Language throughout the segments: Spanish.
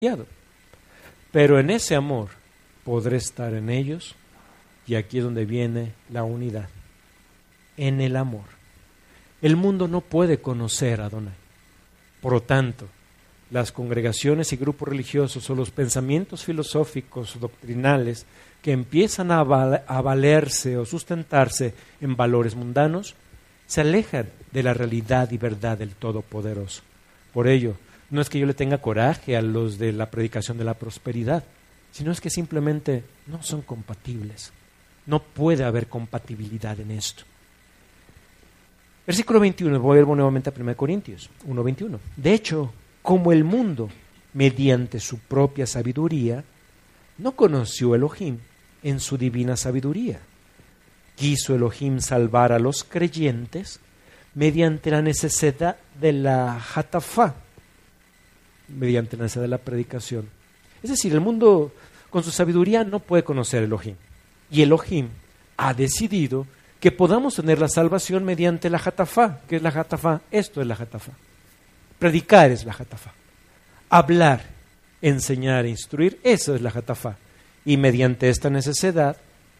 Pero en ese amor podré estar en ellos, y aquí es donde viene la unidad. En el amor. El mundo no puede conocer a Adonai. Por lo tanto, las congregaciones y grupos religiosos o los pensamientos filosóficos o doctrinales que empiezan a valerse o sustentarse en valores mundanos, se alejan de la realidad y verdad del Todopoderoso. Por ello, no es que yo le tenga coraje a los de la predicación de la prosperidad, sino es que simplemente no son compatibles. No puede haber compatibilidad en esto. Versículo 21, vuelvo nuevamente a 1 Corintios 1:21. De hecho, como el mundo, mediante su propia sabiduría, no conoció Elohim en su divina sabiduría. Quiso Elohim salvar a los creyentes mediante la necesidad de la hatafá, mediante la necesidad de la predicación. Es decir, el mundo con su sabiduría no puede conocer a Elohim. Y Elohim ha decidido que podamos tener la salvación mediante la hatafá. ¿Qué es la hatafá? Esto es la hatafá. Predicar es la hatafá. Hablar, enseñar, instruir, eso es la hatafá. Y mediante esta necedad,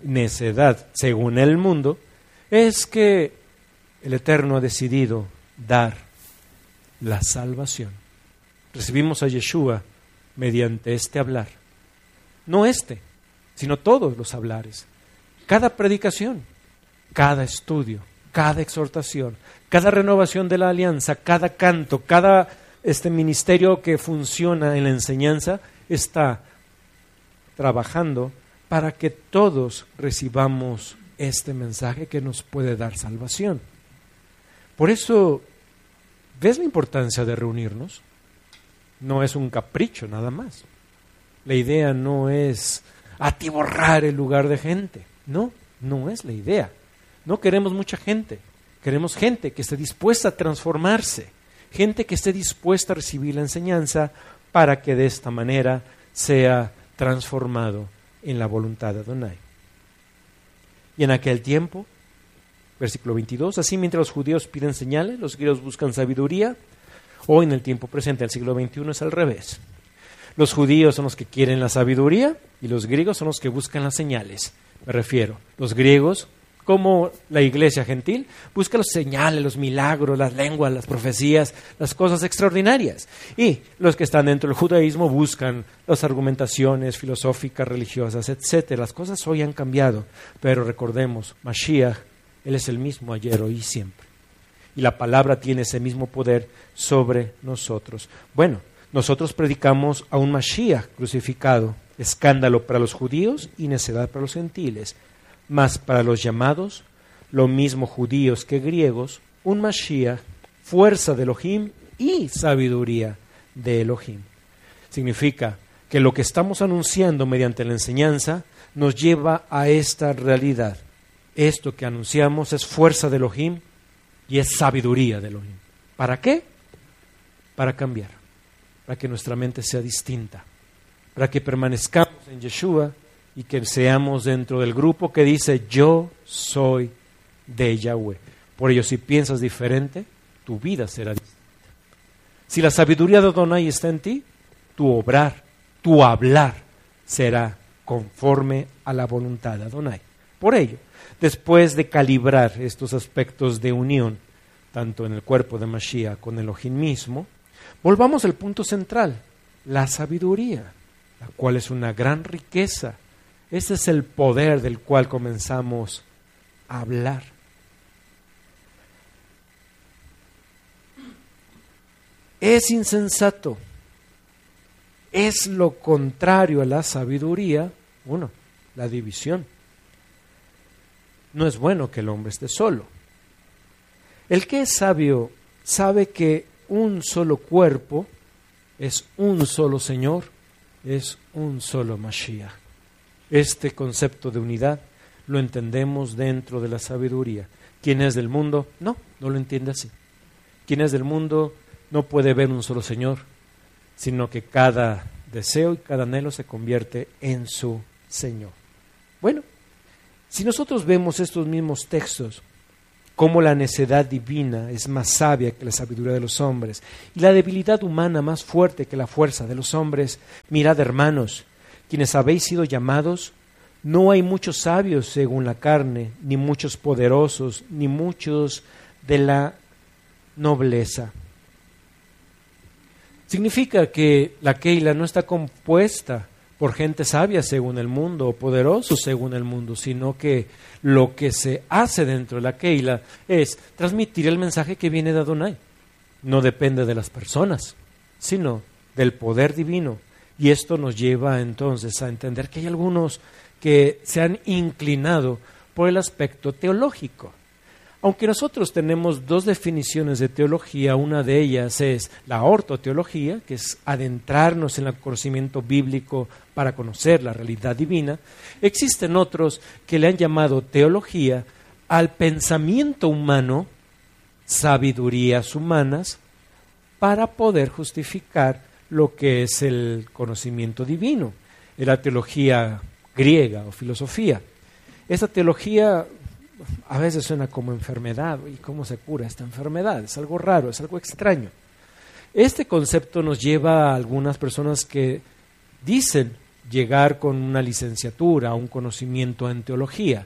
según el mundo, es que el Eterno ha decidido dar la salvación. Recibimos a Yeshua mediante este hablar. No sino todos los hablares. Cada predicación, cada estudio, cada exhortación, cada renovación de la alianza, cada canto, cada ministerio que funciona en la enseñanza está trabajando para que todos recibamos este mensaje que nos puede dar salvación. Por eso, ¿ves la importancia de reunirnos? No es un capricho nada más. La idea no es atiborrar el lugar de gente. No es la idea. No queremos mucha gente. Queremos gente que esté dispuesta a transformarse. Gente que esté dispuesta a recibir la enseñanza para que de esta manera sea transformado en la voluntad de Adonai. Y en aquel tiempo, versículo 22, así mientras los judíos piden señales, los griegos buscan sabiduría. Hoy en el tiempo presente, del siglo XXI, es al revés. Los judíos son los que quieren la sabiduría y los griegos son los que buscan las señales. Me refiero, los griegos, como la iglesia gentil, busca las señales, los milagros, las lenguas, las profecías, las cosas extraordinarias. Y los que están dentro del judaísmo buscan las argumentaciones filosóficas, religiosas, etc. Las cosas hoy han cambiado, pero recordemos, Mashiach, Él es el mismo ayer, hoy y siempre. Y la palabra tiene ese mismo poder sobre nosotros. Bueno, nosotros predicamos a un Mashiach crucificado, escándalo para los judíos y necedad para los gentiles. Mas para los llamados, lo mismo judíos que griegos, un Mashiach, fuerza de Elohim y sabiduría de Elohim. Significa que lo que estamos anunciando mediante la enseñanza nos lleva a esta realidad. Esto que anunciamos es fuerza de Elohim y es sabiduría de Elohim. ¿Para qué? Para cambiar, para que nuestra mente sea distinta, para que permanezcamos en Yeshua y que seamos dentro del grupo que dice yo soy de Yahweh. Por ello, si piensas diferente, tu vida será distinta. Si la sabiduría de Adonai está en ti, tu obrar, tu hablar será conforme a la voluntad de Adonai. Por ello, después de calibrar estos aspectos de unión, tanto en el cuerpo de Mashiach con Elohim mismo, volvamos al punto central, la sabiduría, la cual es una gran riqueza. Ese es el poder del cual comenzamos a hablar. Es insensato, es lo contrario a la sabiduría, la división. No es bueno que el hombre esté solo. El que es sabio sabe que un solo cuerpo es un solo Señor, es un solo Mashiach. Este concepto de unidad lo entendemos dentro de la sabiduría. ¿Quién es del mundo? No lo entiende así. ¿Quién es del mundo? No puede ver un solo Señor, sino que cada deseo y cada anhelo se convierte en su Señor. Bueno, si nosotros vemos estos mismos textos cómo la necedad divina es más sabia que la sabiduría de los hombres, y la debilidad humana más fuerte que la fuerza de los hombres. Mirad, hermanos, quienes habéis sido llamados, no hay muchos sabios según la carne, ni muchos poderosos, ni muchos de la nobleza. Significa que la Keila no está compuesta por gente sabia según el mundo o poderosos según el mundo, sino que lo que se hace dentro de la Keila es transmitir el mensaje que viene de Adonai. No depende de las personas, sino del poder divino. Y esto nos lleva entonces a entender que hay algunos que se han inclinado por el aspecto teológico. Aunque nosotros tenemos dos definiciones de teología, una de ellas es la ortoteología, que es adentrarnos en el conocimiento bíblico para conocer la realidad divina, existen otros que le han llamado teología al pensamiento humano, sabidurías humanas, para poder justificar lo que es el conocimiento divino, es la teología griega o filosofía. Esta teología a veces suena como enfermedad. ¿Y cómo se cura esta enfermedad? Es algo raro, es algo extraño. Este concepto nos lleva a algunas personas que dicen llegar con una licenciatura, un conocimiento en teología.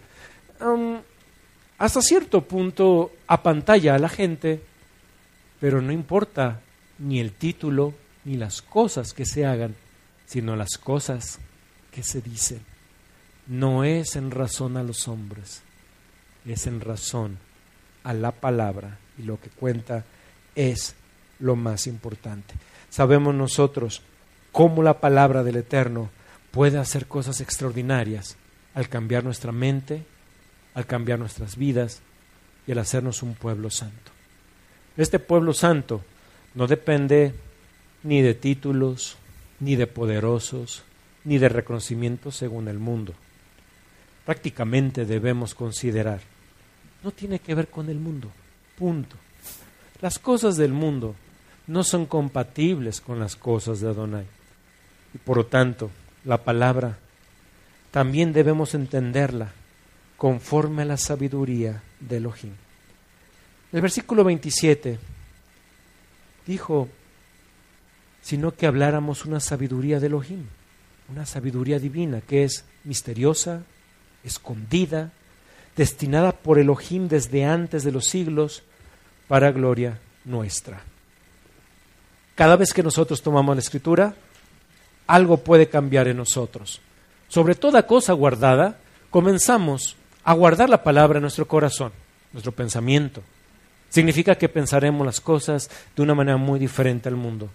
Hasta cierto punto apantalla a la gente, pero no importa ni el título ni las cosas que se hagan, sino las cosas que se dicen. No es en razón a los hombres, es en razón a la palabra, y lo que cuenta es lo más importante. Sabemos nosotros cómo la palabra del Eterno puede hacer cosas extraordinarias al cambiar nuestra mente, al cambiar nuestras vidas y al hacernos un pueblo santo. Este pueblo santo no depende ni de títulos, ni de poderosos, ni de reconocimiento según el mundo. Prácticamente debemos considerar, no tiene que ver con el mundo, punto. Las cosas del mundo no son compatibles con las cosas de Adonai. Y por lo tanto, la palabra también debemos entenderla conforme a la sabiduría de Elohim. El versículo 27 dijo, sino que habláramos una sabiduría de Elohim, una sabiduría divina que es misteriosa, escondida, destinada por Elohim desde antes de los siglos para gloria nuestra. Cada vez que nosotros tomamos la Escritura, algo puede cambiar en nosotros. Sobre toda cosa guardada, comenzamos a guardar la palabra en nuestro corazón, nuestro pensamiento. Significa que pensaremos las cosas de una manera muy diferente al mundo.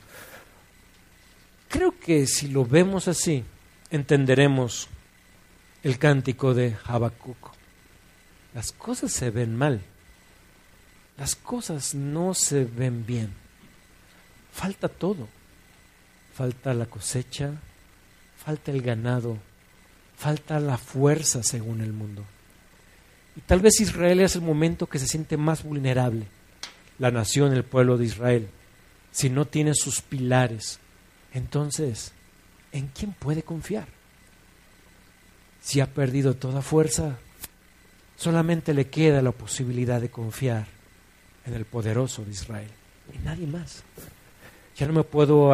Creo que si lo vemos así, entenderemos el cántico de Habacuc. Las cosas se ven mal, las cosas no se ven bien, falta todo, falta la cosecha, falta el ganado, falta la fuerza según el mundo. Y tal vez Israel es el momento que se siente más vulnerable, la nación, el pueblo de Israel, si no tiene sus pilares. Entonces, ¿en quién puede confiar? Si ha perdido toda fuerza, solamente le queda la posibilidad de confiar en el poderoso de Israel, y nadie más. Ya no me puedo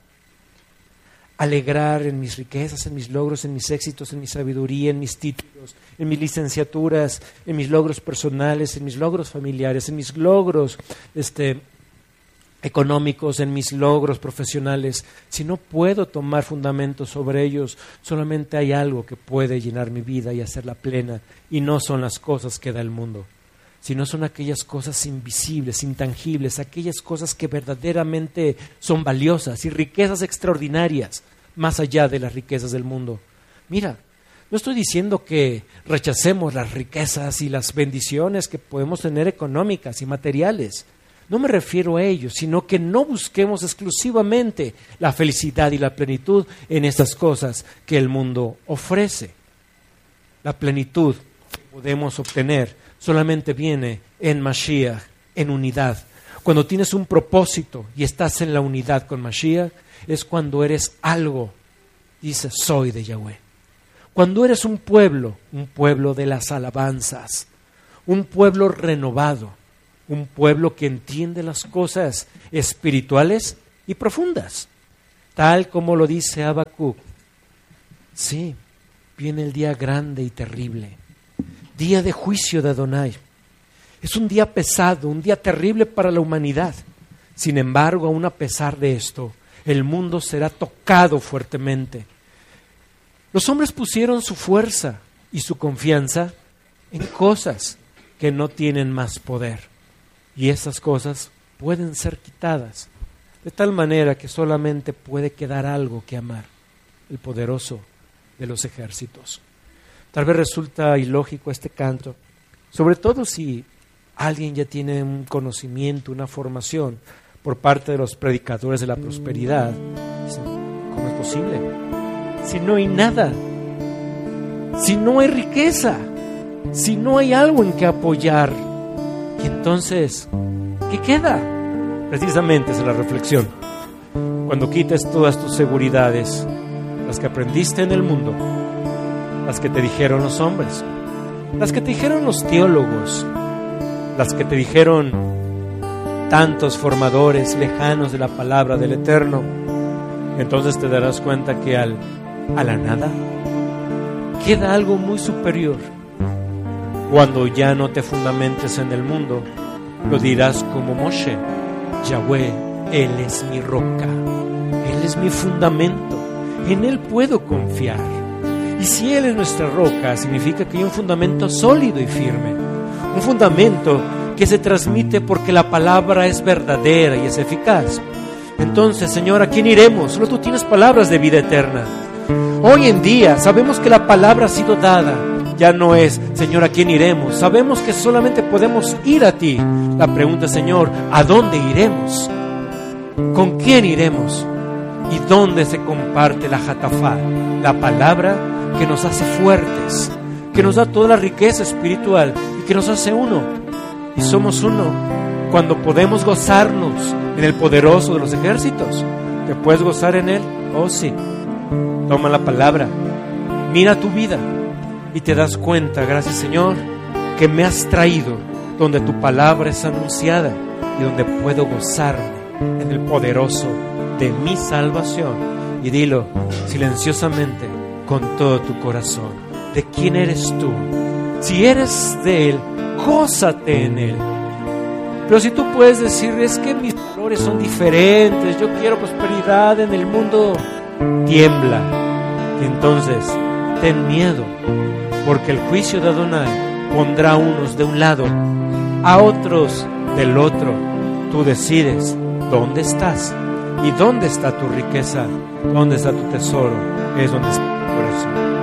alegrar en mis riquezas, en mis logros, en mis éxitos, en mi sabiduría, en mis títulos, en mis licenciaturas, en mis logros personales, en mis logros familiares, en mis logros económicos, en mis logros profesionales. Si no puedo tomar fundamentos sobre ellos, solamente hay algo que puede llenar mi vida y hacerla plena, y no son las cosas que da el mundo, sino son aquellas cosas invisibles, intangibles, aquellas cosas que verdaderamente son valiosas y riquezas extraordinarias, más allá de las riquezas del mundo. Mira, no estoy diciendo que rechacemos las riquezas y las bendiciones que podemos tener económicas y materiales. No me refiero a ello, sino que no busquemos exclusivamente la felicidad y la plenitud en estas cosas que el mundo ofrece. La plenitud que podemos obtener solamente viene en Mashiach, en unidad. Cuando tienes un propósito y estás en la unidad con Mashiach, es cuando eres algo, dices, soy de Yahweh. Cuando eres un pueblo de las alabanzas, un pueblo renovado, un pueblo que entiende las cosas espirituales y profundas, tal como lo dice Habacuc. Sí, viene el día grande y terrible, día de juicio de Adonai. Es un día pesado, un día terrible para la humanidad. Sin embargo, aún a pesar de esto, el mundo será tocado fuertemente. Los hombres pusieron su fuerza y su confianza en cosas que no tienen más poder. Y esas cosas pueden ser quitadas, de tal manera que solamente puede quedar algo que amar, el poderoso de los ejércitos. Tal vez resulta ilógico este canto, sobre todo si alguien ya tiene un conocimiento, una formación por parte de los predicadores de la prosperidad. Dicen, ¿cómo es posible? Si no hay nada, si no hay riqueza, si no hay algo en que apoyar, y entonces, ¿qué queda? Precisamente esa es la reflexión. Cuando quites todas tus seguridades, las que aprendiste en el mundo, las que te dijeron los hombres, las que te dijeron los teólogos, las que te dijeron tantos formadores lejanos de la palabra del Eterno, entonces te darás cuenta que a la nada queda algo muy superior. Cuando ya no te fundamentes en el mundo, lo dirás como Moshe: Yahweh, Él es mi roca, Él es mi fundamento, en Él puedo confiar. Y si Él es nuestra roca, significa que hay un fundamento sólido y firme, un fundamento que se transmite porque la palabra es verdadera y es eficaz. Entonces, Señor, ¿a quién iremos? Solo tú tienes palabras de vida eterna. Hoy en día sabemos que la palabra ha sido dada. Ya no es, Señor, ¿a quién iremos? Sabemos que solamente podemos ir a ti. La pregunta, Señor, ¿a dónde iremos? ¿Con quién iremos? ¿Y dónde se comparte la Jatafá? La palabra que nos hace fuertes, que nos da toda la riqueza espiritual y que nos hace uno. Y somos uno cuando podemos gozarnos en el poderoso de los ejércitos. ¿Te puedes gozar en Él? Oh, sí. Toma la palabra, mira tu vida y te das cuenta, gracias Señor, que me has traído donde tu palabra es anunciada y donde puedo gozarme en el poderoso de mi salvación. Y dilo silenciosamente con todo tu corazón: ¿de quién eres tú? Si eres de Él, gózate en Él. Pero si tú puedes decir, es que mis valores son diferentes, yo quiero prosperidad en el mundo, tiembla. Y entonces ten miedo, porque el juicio de Adonai pondrá a unos de un lado, a otros del otro. Tú decides dónde estás y dónde está tu riqueza, dónde está tu tesoro, es donde está tu corazón.